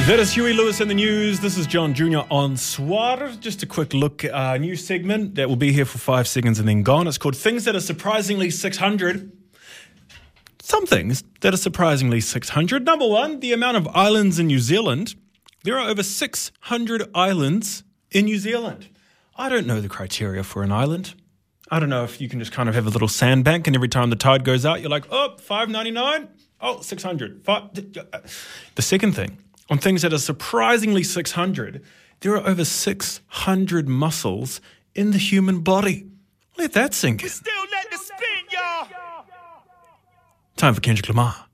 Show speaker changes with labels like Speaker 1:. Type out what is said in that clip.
Speaker 1: That is Huey Lewis in the news. This is John Jr. on Soir. Just a quick look, new segment that will be here for 5 seconds and then gone. It's called Things That Are Surprisingly 600. Some things that are surprisingly 600. Number one, the amount of islands in New Zealand. There are over 600 islands in New Zealand. I don't know the criteria for an island. I don't know if you can just kind of have a little sandbank and every time the tide goes out, you're like, oh, $5.99. Oh, 600. The second thing, on things that are surprisingly 600, there are over 600 muscles in the human body. Let that sink in.
Speaker 2: Still let the spin, y'all.
Speaker 1: Time for Kendrick Lamar.